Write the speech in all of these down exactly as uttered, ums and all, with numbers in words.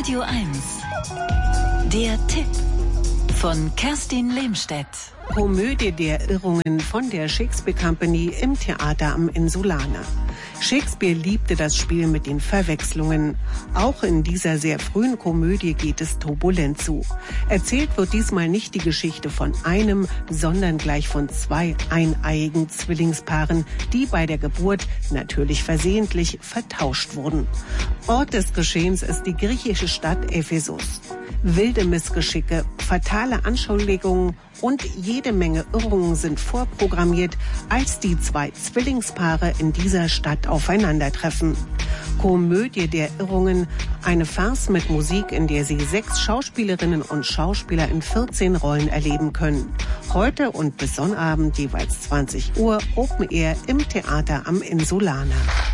Radio eins. Der Tipp von Kerstin Lehmstedt. Komödie der Irrungen von der Shakespeare Company im Theater am Insulaner. Shakespeare liebte das Spiel mit den Verwechslungen. Auch in dieser sehr frühen Komödie geht es turbulent zu. Erzählt wird diesmal nicht die Geschichte von einem, sondern gleich von zwei eineiigen Zwillingspaaren, die bei der Geburt natürlich versehentlich vertauscht wurden. Ort des Geschehens ist die griechische Stadt Ephesus. Wilde Missgeschicke, fatale Anschuldigungen und jede Menge Irrungen sind vorprogrammiert, als die zwei Zwillingspaare in dieser Stadt aufeinandertreffen. Komödie der Irrungen, eine Farce mit Musik, in der Sie sechs Schauspielerinnen und Schauspieler in vierzehn Rollen erleben können. Heute und bis Sonnabend jeweils zwanzig Uhr Open Air im Theater am Insulaner.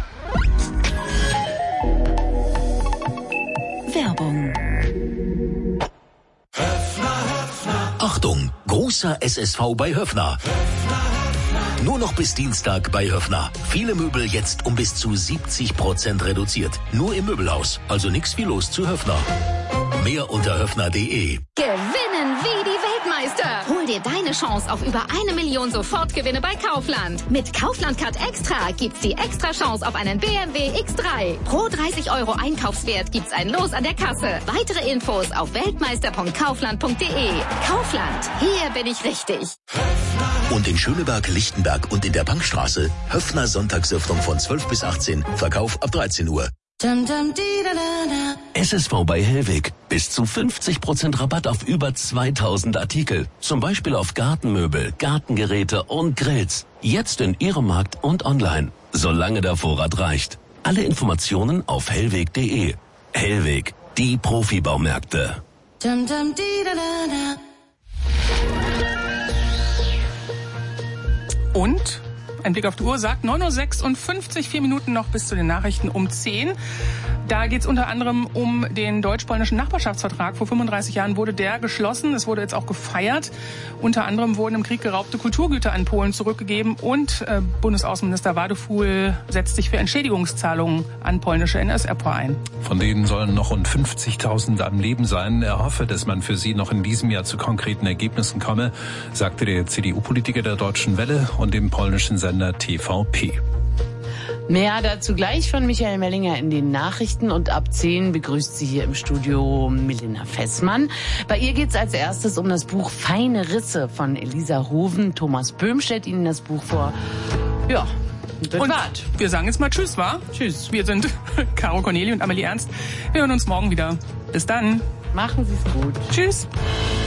Werbung. Achtung, großer S S V bei Höffner. Nur noch bis Dienstag bei Höffner. Viele Möbel jetzt um bis zu siebzig Prozent reduziert. Nur im Möbelhaus, also nix wie los zu Höffner. Mehr unter höffner punkt de. Gewinnen wie die Weltmeister. Hol dir deine Chance auf über eine Million Sofortgewinne bei Kaufland. Mit Kaufland Card Extra gibt's die extra Chance auf einen B M W X drei. Pro dreißig Euro Einkaufswert gibt's ein Los an der Kasse. Weitere Infos auf weltmeister punkt kaufland punkt de. Kaufland, hier bin ich richtig. Und in Schöneberg, Lichtenberg und in der Bankstraße Höffner Sonntagsöffnung von zwölf bis achtzehn. Verkauf ab dreizehn Uhr. S S V bei Hellweg. Bis zu fünfzig Prozent Rabatt auf über zweitausend Artikel. Zum Beispiel auf Gartenmöbel, Gartengeräte und Grills. Jetzt in Ihrem Markt und online. Solange der Vorrat reicht. Alle Informationen auf hellweg punkt de. Hellweg, die Profibaumärkte. Und ein Blick auf die Uhr sagt neun Uhr sechsundfünfzig, vier Minuten noch bis zu den Nachrichten um zehn. Da geht es unter anderem um den deutsch-polnischen Nachbarschaftsvertrag. Vor fünfunddreißig Jahren wurde der geschlossen. Es wurde jetzt auch gefeiert. Unter anderem wurden im Krieg geraubte Kulturgüter an Polen zurückgegeben. Und äh, Bundesaußenminister Wadefuhl setzt sich für Entschädigungszahlungen an polnische N S R-Opfer ein. Von denen sollen noch rund fünfzigtausend am Leben sein. Er hoffe, dass man für sie noch in diesem Jahr zu konkreten Ergebnissen komme, sagte der C D U-Politiker der Deutschen Welle und dem polnischen Sender T V P. Mehr dazu gleich von Michael Mellinger in den Nachrichten und ab zehn begrüßt sie hier im Studio Milena Fessmann. Bei ihr geht es als erstes um das Buch Feine Risse von Elisa Hoven. Thomas Böhm stellt Ihnen das Buch vor. Ja, das und war's. Wir sagen jetzt mal Tschüss, wa? Tschüss. Wir sind Caro Corneli und Amelie Ernst. Wir hören uns morgen wieder. Bis dann. Machen Sie es gut. Tschüss.